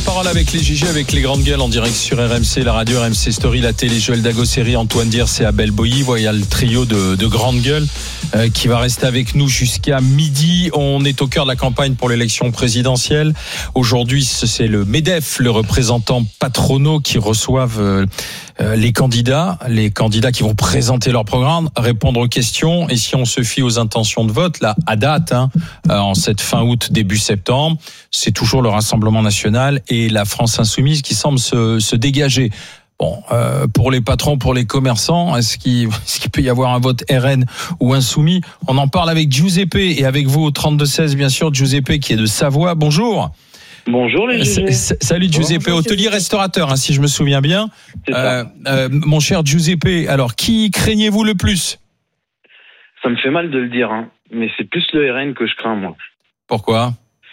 parole avec les GG, avec les grandes gueules en direct sur RMC, la radio RMC Story, la télé, Joël Dagosseri, Antoine Diers et Abel Boilly. Il y a le trio de grandes gueules qui va rester avec nous jusqu'à midi. On est au cœur de la campagne pour l'élection présidentielle. Aujourd'hui, c'est le MEDEF, le représentant patronaux qui reçoivent les candidats qui vont présenter leur programme, répondre aux questions. Et si on se fie aux intentions de vote, là, à date, en cette fin août, début septembre, c'est toujours le Rassemblement national et la France insoumise qui semblent se dégager. Bon, pour les patrons, pour les commerçants, est-ce qu'il peut y avoir un vote RN ou insoumis? On en parle avec Giuseppe et avec vous au 32-16, bien sûr, Giuseppe qui est de Savoie. Bonjour. Bonjour les GG. Salut Giuseppe, hôtelier-restaurateur, si je me souviens bien. Mon cher Giuseppe, alors qui craignez-vous le plus? Ça me fait mal de le dire, mais c'est plus le RN que je crains, moi. Pourquoi?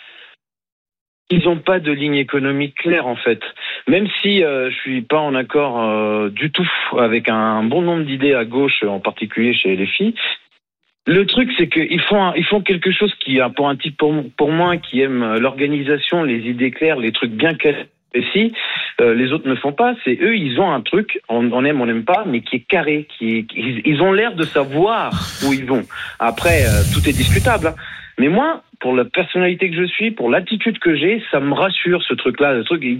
Ils n'ont pas de ligne économique claire, en fait. Même si je suis pas en accord du tout avec un bon nombre d'idées à gauche, en particulier chez les filles. Le truc, c'est qu'ils font quelque chose qui, pour un type pour moi, qui aime l'organisation, les idées claires, les trucs bien précis, les autres ne font pas. C'est eux, ils ont un truc, on aime, on n'aime pas, mais qui est carré, ils ont l'air de savoir où ils vont. Après, tout est discutable. Mais moi, pour la personnalité que je suis, pour l'attitude que j'ai, ça me rassure ce truc-là.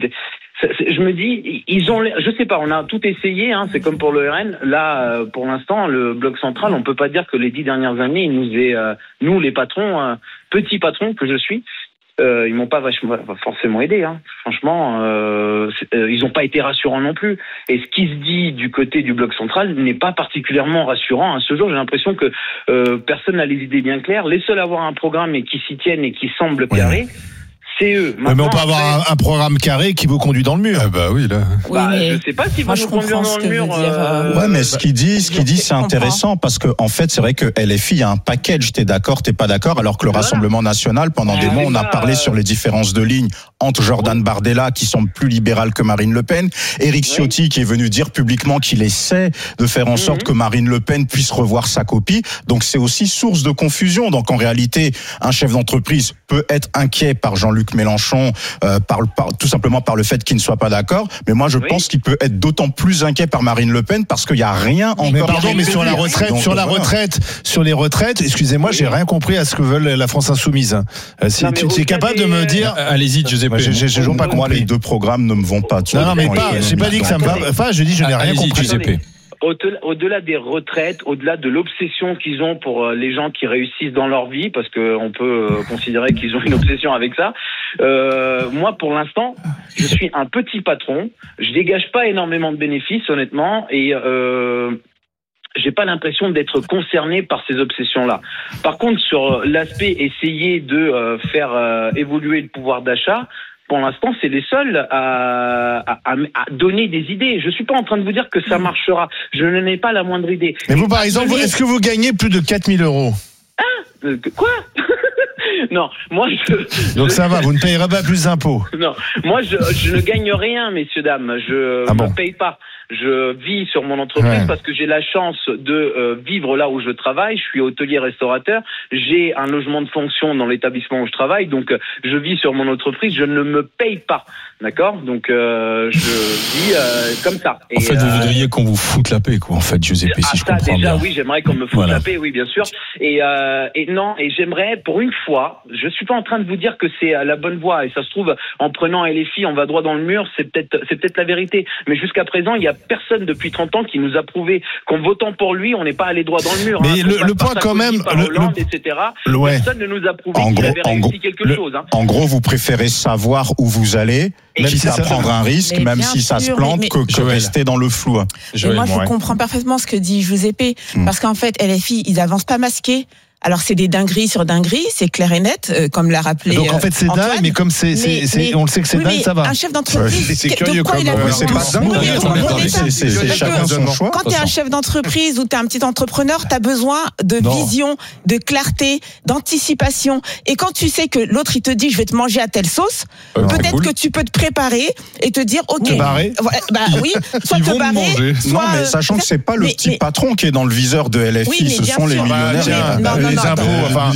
Je me dis, ils ont, je sais pas, on a tout essayé, c'est comme pour le RN. Là, pour l'instant, le bloc central, on peut pas dire que les 10 dernières années, il nous est, nous les patrons, petits patrons que je suis, ils m'ont pas forcément aidé. Franchement, ils ont pas été rassurants non plus. Et ce qui se dit du côté du bloc central n'est pas particulièrement rassurant. À ce jour, j'ai l'impression que personne n'a les idées bien claires. Les seuls à avoir un programme et qui s'y tiennent et qui semblent carrés. C'est eux. Maintenant, mais on peut avoir un programme carré qui vous conduit dans le mur. Oui, là. Je sais pas si vous nous conduire dans le mur. Ouais, mais ce qu'il dit, c'est intéressant parce que, en fait, c'est vrai que LFI, il y a un package. T'es d'accord, t'es pas d'accord, alors que le Rassemblement national, pendant des mois, on a parlé sur les différences de ligne entre Jordan Bardella, qui semble plus libéral que Marine Le Pen, Éric Ciotti, qui est venu dire publiquement qu'il essaie de faire en sorte que Marine Le Pen puisse revoir sa copie. Donc, c'est aussi source de confusion. Donc, en réalité, un chef d'entreprise peut être inquiet par Jean-Luc Mélenchon, tout simplement par le fait qu'il ne soit pas d'accord. Mais moi, je pense qu'il peut être d'autant plus inquiet par Marine Le Pen parce qu'il n'y a rien encore. Mais pardon, mais sur la retraite, sur les retraites, excusez-moi, j'ai rien compris à ce que veulent la France insoumise. Si tu es capable de me dire, allez-y, Giuseppe. J'ai toujours pas compris. Moi, les deux programmes ne me vont pas. Non, mais pas. J'ai pas dit que ça me va. Enfin, je dis, je n'ai rien compris. Giuseppe. Au-delà des retraites, au-delà de l'obsession qu'ils ont pour les gens qui réussissent dans leur vie, parce qu'on peut considérer qu'ils ont une obsession avec ça, moi, pour l'instant, je suis un petit patron, je dégage pas énormément de bénéfices, honnêtement, et j'ai pas l'impression d'être concerné par ces obsessions-là. Par contre, sur l'aspect essayer de faire évoluer le pouvoir d'achat, pour l'instant, c'est les seuls à donner des idées. Je suis pas en train de vous dire que ça marchera. Je n'en ai pas la moindre idée. Mais vous, par exemple, est-ce que vous gagnez plus de 4 000 euros? Quoi? Non, moi Donc ça va, vous ne payerez pas plus d'impôts. Non, moi je ne gagne rien, messieurs dames. Je ne paye pas. Je vis sur mon entreprise parce que j'ai la chance de vivre là où je travaille. Je suis hôtelier-restaurateur. J'ai un logement de fonction dans l'établissement où je travaille. Donc, je vis sur mon entreprise. Je ne me paye pas. D'accord? Donc, je vis comme ça. En fait, vous voudriez qu'on vous foute la paix, quoi, en fait, Giuseppe, si je comprends bien. Oui, j'aimerais qu'on me foute la paix, oui, bien sûr. Et j'aimerais, pour une fois, je suis pas en train de vous dire que c'est la bonne voie. Et ça se trouve, en prenant LFI, on va droit dans le mur. C'est peut-être la vérité. Mais jusqu'à présent, il y a personne depuis 30 ans qui nous a prouvé qu'en votant pour lui, on n'est pas allé droit dans le mur. Mais le point quand même, Hollande, etc. Personne ne nous a prouvé qu'il avait réussi quelque chose. En gros, vous préférez savoir où vous allez, quitte à prendre un risque, même si ça se plante, que rester dans le flou. Moi, je comprends parfaitement ce que dit Giuseppe, parce qu'en fait, LFI, ils avancent pas masqués. Alors c'est des dingueries sur dingueries, c'est clair et net, comme l'a rappelé. Donc en fait c'est dingue, mais comme on le sait que c'est dingue, ça va. Un chef d'entreprise, c'est curieux comme. C'est pas dingue. C'est chacun son choix. Quand t'es un chef d'entreprise ou t'es un petit entrepreneur, t'as besoin de vision, de clarté, d'anticipation. Et quand tu sais que l'autre il te dit je vais te manger à telle sauce, peut-être que tu peux te préparer et te dire ok. Te barrer. Oui, soit te barrer. Non, mais sachant que c'est pas le petit patron qui est dans le viseur de LFI, ce sont les millionnaires. les impôts, enfin,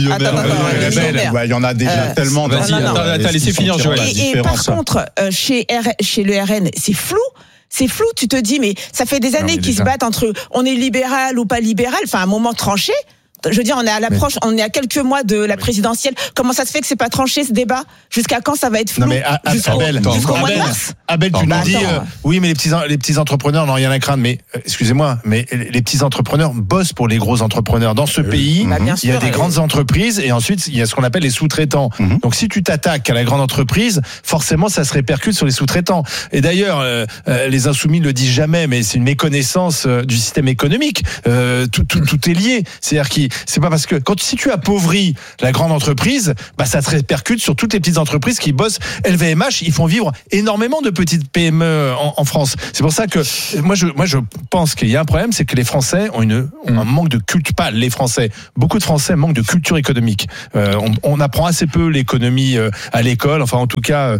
il y en a déjà tellement. Vas-y, laissez finir Joël. Et par contre, chez le RN, c'est flou. C'est flou, tu te dis, mais ça fait des années qu'ils se battent entre on est libéral ou pas libéral, enfin, à un moment tranché. Je veux dire, on est à l'approche, on est à quelques mois de la présidentielle. Comment ça se fait que c'est pas tranché ce débat? Jusqu'à quand ça va être flou? Non mais jusqu'au mois de mars. Abel, tu nous dis, oui, mais les petits entrepreneurs n'ont rien à craindre. Mais excusez-moi, mais les petits entrepreneurs bossent pour les gros entrepreneurs. Dans ce pays, il y a des grandes entreprises et ensuite il y a ce qu'on appelle les sous-traitants. Donc si tu t'attaques à la grande entreprise, forcément ça se répercute sur les sous-traitants. Et d'ailleurs, les insoumis ne le disent jamais, mais c'est une méconnaissance du système économique. Tout est lié. C'est-à-dire c'est pas parce que si tu appauvris la grande entreprise, bah ça se répercute sur toutes les petites entreprises qui bossent. LVMH, ils font vivre énormément de petites PME en France. C'est pour ça que moi je pense qu'il y a un problème, c'est que les Français ont un manque de culture. Pas les Français, beaucoup de Français manquent de culture économique. On apprend assez peu l'économie à l'école. Enfin, en tout cas,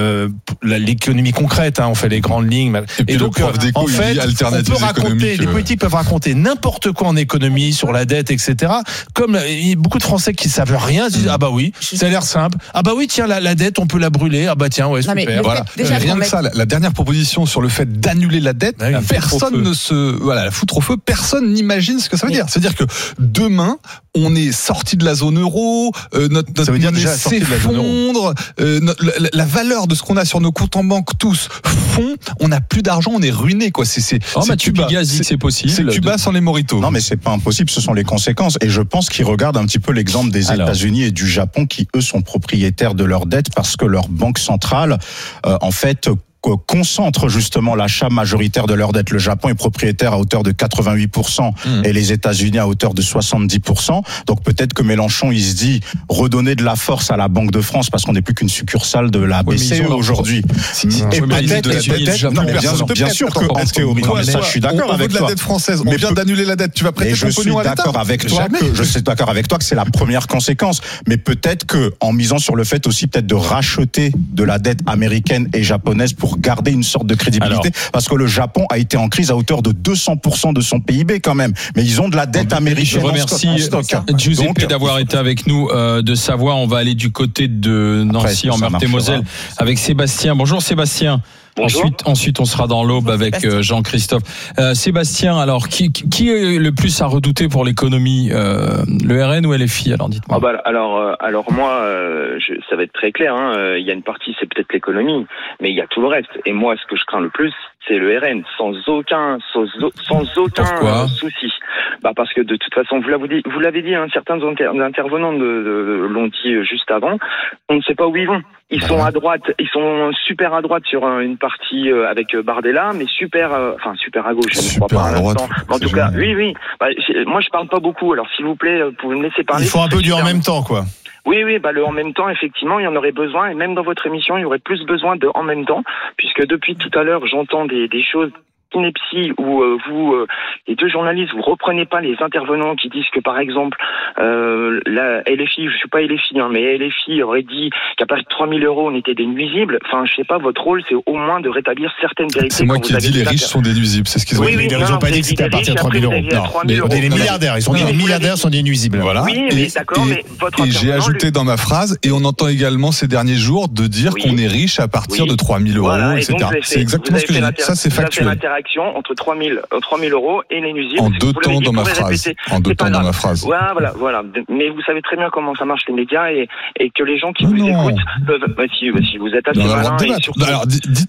l'économie concrète. On fait les grandes lignes. Et donc, en fait, on peut raconter. Les politiques peuvent raconter n'importe quoi en économie sur la dette, etc. Comme beaucoup de Français qui savent rien, disent ah bah oui, ça a l'air simple. Ah bah oui, tiens la dette, on peut la brûler. Ah bah tiens, ouais, super. Voilà. Rien que ça, la dernière proposition sur le fait d'annuler la dette, personne ne la foutre au feu, personne n'imagine ce que ça veut dire. C'est-à-dire que demain, on est sorti de la zone euro, notre monnaie s'effondre, la valeur de ce qu'on a sur nos comptes en banque tous fond, on n'a plus d'argent, on est ruiné quoi. C'est Cuba dit que c'est possible. C'est Cuba sans les mojitos. Non mais c'est pas impossible, ce sont les conséquences. Et je pense qu'ils regardent un petit peu l'exemple des États-Unis et du Japon qui eux sont propriétaires de leurs dettes parce que leur banque centrale en fait concentre justement l'achat majoritaire de leur dette. Le Japon est propriétaire à hauteur de 88% et les États-Unis à hauteur de 70%. Donc peut-être que Mélenchon, il se dit redonner de la force à la Banque de France parce qu'on n'est plus qu'une succursale de la BCE aujourd'hui. Et peut-être, bien sûr qu'en théorie, ça je suis d'accord avec toi. La dette française, on vient d'annuler la dette. Tu vas prêter ton pognon à l'État. Je suis d'accord avec toi que c'est la première conséquence. Mais peut-être que en misant sur le fait aussi peut-être de racheter de la dette américaine et japonaise pour garder une sorte de crédibilité, parce que le Japon a été en crise à hauteur de 200% de son PIB quand même, mais ils ont de la dette américaine. Je remercie Giuseppe d'avoir été avec nous, de savoir. On va aller du côté de Nancy en Meurthe-et-Moselle avec Sébastien. Bonjour Sébastien. Ensuite, on sera dans l'Aube avec Jean-Christophe. Sébastien, alors, qui est le plus à redouter pour l'économie, le RN ou LFI? Alors, dites-moi. Alors moi, ça va être très clair. Il y a une partie, c'est peut-être l'économie, mais il y a tout le reste. Et moi, ce que je crains le plus, c'est le RN, sans aucun souci. Parce que de toute façon, vous l'avez dit, certains intervenants l'ont dit juste avant. On ne sait pas où ils vont. Ils sont à droite, ils sont super à droite sur une partie avec Bardella, mais super à gauche. Super à droite. En tout cas, oui. Moi, je parle pas beaucoup. Alors, s'il vous plaît, vous pouvez me laisser parler. Il faut un peu du en même temps, quoi. Oui, le en même temps, effectivement, il y en aurait besoin, et même dans votre émission, il y aurait plus besoin de en même temps, puisque depuis tout à l'heure, j'entends des choses inepties où vous, les deux journalistes, vous reprenez pas les intervenants qui disent que, par exemple, la LFI, je suis pas LFI, mais LFI aurait dit qu'à partir de 3 000 euros, on était des nuisibles. Enfin, je sais pas, votre rôle, c'est au moins de rétablir certaines vérités. C'est moi qui ai dit les riches sont des nuisibles, c'est ce qu'ils ont dit. Ils n'ont pas dit que c'était à partir de 3 000 euros. Non, les milliardaires, ils sont dit les milliardaires sont des nuisibles. Voilà. Oui, mais d'accord, mais votre et j'ai ajouté dans ma phrase, et on entend également ces derniers jours de dire qu'on est riche à partir de 3 000 euros, etc. C'est exactement ce que j'ai dit. Ça, c'est factuel. Entre 3 000 euros et les nuisibles. En deux temps dans ma phrase. Voilà. Mais vous savez très bien comment ça marche les médias et que les gens qui vous écoutent peuvent. Si vous êtes assez malin. Alors,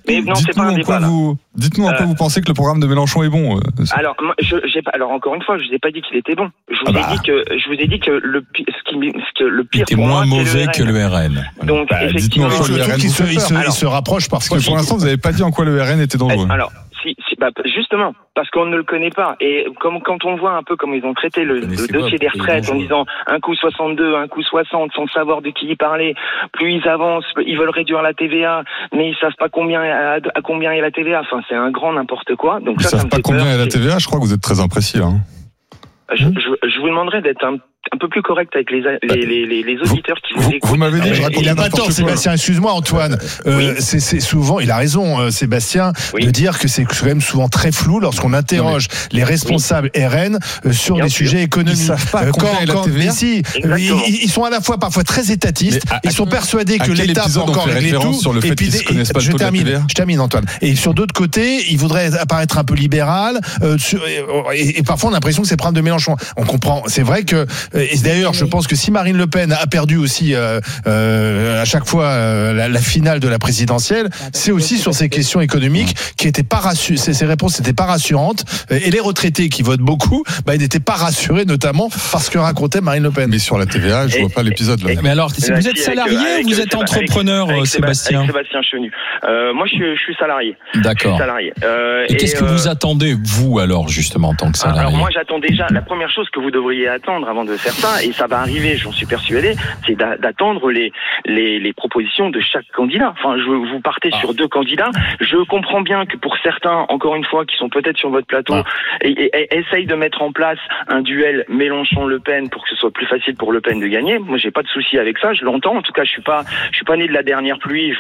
dites-nous en quoi vous pensez que le programme de Mélenchon est bon. Alors, encore une fois, je vous ai pas dit qu'il était bon. Je vous ai dit que le pire était moins mauvais que le RN. Donc, effectivement, il se rapproche parce que pour l'instant, vous n'avez pas dit en quoi le RN était dangereux. Alors, justement, parce qu'on ne le connaît pas. Et quand on voit un peu comment ils ont traité le dossier des retraites en disant un coup 62, un coup 60, sans savoir de qui ils parlaient, plus ils avancent, ils veulent réduire la TVA, mais ils savent pas à combien est la TVA. Enfin, c'est un grand n'importe quoi. Donc ils savent pas combien est la TVA, je crois que vous êtes très imprécis là. Je vous demanderais d'être un un peu plus correct avec les auditeurs qui vous écoutent. Vous m'avez dit, il a pas tort, Sébastien. Excuse-moi, Antoine. C'est souvent, il a raison, Sébastien, de dire que c'est quand même souvent très flou lorsqu'on interroge les responsables RN sur des sujets économiques. Ils savent pas ils sont à la fois parfois très étatistes. Ils sont persuadés que l'État peut encore régler tout. Et puis, je termine, Antoine. Et sur d'autres côtés, ils voudraient apparaître un peu libéral. Et parfois, on a l'impression que c'est le problème de Mélenchon. On comprend. C'est vrai que, et d'ailleurs, je pense que si Marine Le Pen a perdu aussi à chaque fois la finale de la présidentielle, c'est aussi sur ces questions économiques qui étaient pas rassurantes. Ces réponses n'étaient pas rassurantes. Et les retraités qui votent beaucoup, ils n'étaient pas rassurés, notamment parce que racontait Marine Le Pen. Mais sur la TVA, je vois pas l'épisode là. Mais alors, vous êtes salarié ou vous êtes entrepreneur, Sébastien? Sébastien Chenu. Moi, je suis salarié. D'accord. Et qu'est-ce que vous attendez, vous, alors, justement, en tant que salarié? Alors, moi, j'attends déjà, la première chose que vous devriez attendre avant de faire ça, et ça va arriver, j'en suis persuadé, c'est d'attendre les propositions de chaque candidat. Enfin, vous partez sur 2 candidats. Je comprends bien que pour certains, encore une fois, qui sont peut-être sur votre plateau, essayent de mettre en place un duel Mélenchon-Le Pen pour que ce soit plus facile pour Le Pen de gagner. Moi, j'ai pas de souci avec ça. Je l'entends. En tout cas, je suis pas né de la dernière pluie.